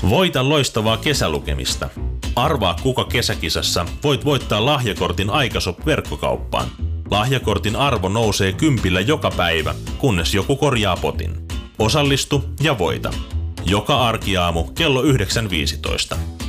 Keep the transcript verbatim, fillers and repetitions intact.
Voita loistavaa kesälukemista. Arvaa kuka kesäkisassa voit voittaa lahjakortin Aikashop verkkokauppaan. Lahjakortin arvo nousee kympillä joka päivä, kunnes joku korjaa potin. Osallistu ja voita. Joka arkiaamu kello yhdeksän viisitoista.